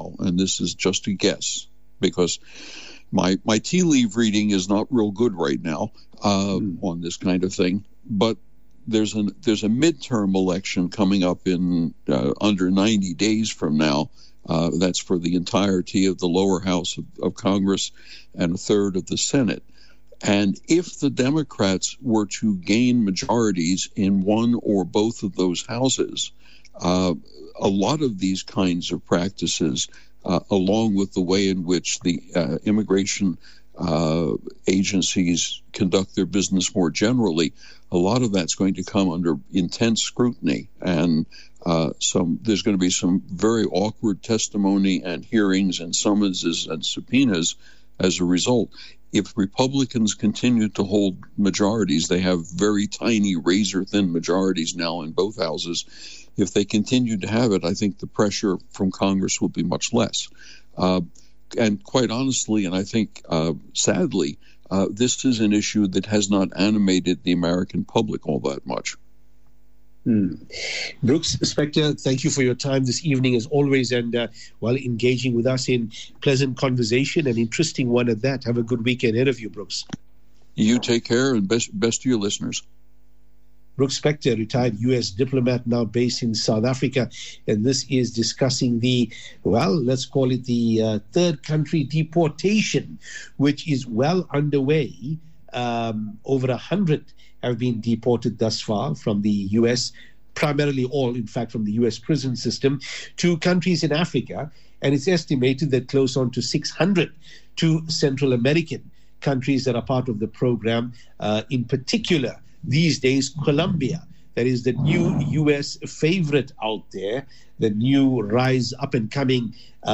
now, and this is just a guess because my tea leaf reading is not real good right now on this kind of thing, but there's a midterm election coming up in under 90 days from now. That's for the entirety of the lower house of Congress and a third of the Senate. And if the Democrats were to gain majorities in one or both of those houses, a lot of these kinds of practices, along with the way in which the immigration agencies conduct their business more generally, a lot of that's going to come under intense scrutiny. And there's going to be some very awkward testimony and hearings and summonses and subpoenas as a result. If Republicans continue to hold majorities, they have very tiny, razor-thin majorities now in both houses. If they continue to have it, I think the pressure from Congress will be much less. And quite honestly, and I think sadly, this is an issue that has not animated the American public all that much. Brooks Spector, thank you for your time this evening as always, and engaging with us in pleasant conversation, an interesting one at that. Have a good weekend ahead of you, Brooks. You take care, and best to your listeners. Brooks Spector, retired U.S. diplomat now based in South Africa, and this is discussing the, let's call it the third country deportation, which is well underway. Over 100 have been deported thus far from the U.S., primarily all, in fact, from the U.S. prison system, to countries in Africa, and it's estimated that close on to 600 to Central American countries that are part of the program, in particular, these days, Colombia. That is the new U.S. favorite out there, the new up-and-coming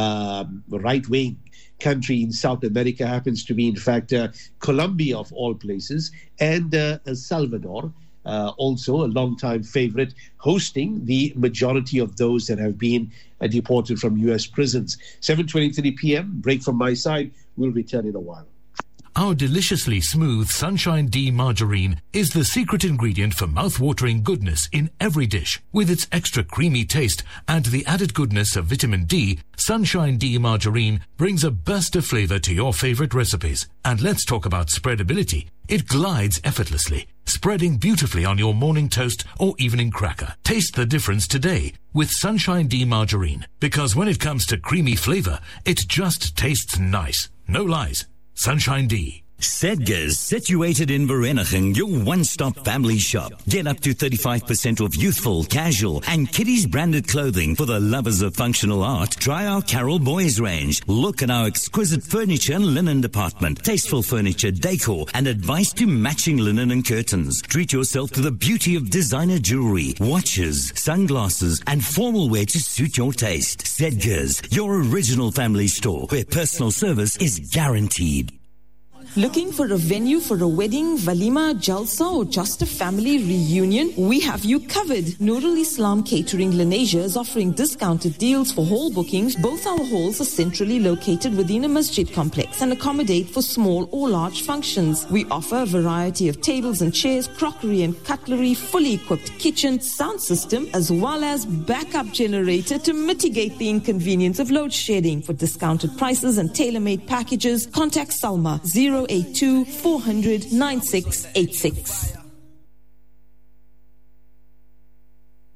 right-wing country in South America happens to be, in fact, Colombia of all places, and El Salvador, also a long-time favorite, hosting the majority of those that have been deported from U.S. prisons. 7:23 p.m., break from my side. We'll return in a while. Our deliciously smooth Sunshine D margarine is the secret ingredient for mouth-watering goodness in every dish. With its extra creamy taste and the added goodness of vitamin D, Sunshine D margarine brings a burst of flavor to your favorite recipes. And let's talk about spreadability. It glides effortlessly, spreading beautifully on your morning toast or evening cracker. Taste the difference today with Sunshine D margarine, because when it comes to creamy flavor, it just tastes nice. No lies. Sunshine D. Sedgars, situated in Vereeniging, your one-stop family shop. Get up to 35% off youthful, casual, and kiddies branded clothing for the lovers of functional art. Try our Carol Boys range. Look at our exquisite furniture and linen department. Tasteful furniture, decor, and advice to matching linen and curtains. Treat yourself to the beauty of designer jewelry, watches, sunglasses, and formal wear to suit your taste. Sedgars, your original family store where personal service is guaranteed. Looking for a venue for a wedding, walima, jalsa, or just a family reunion? We have you covered. Nurul Islam Catering Lenasia is offering discounted deals for hall bookings. Both our halls are centrally located within a masjid complex and accommodate for small or large functions. We offer a variety of tables and chairs, crockery and cutlery, fully equipped kitchen, sound system, as well as backup generator to mitigate the inconvenience of load shedding. For discounted prices and tailor-made packages, contact Salma 082 400 9686.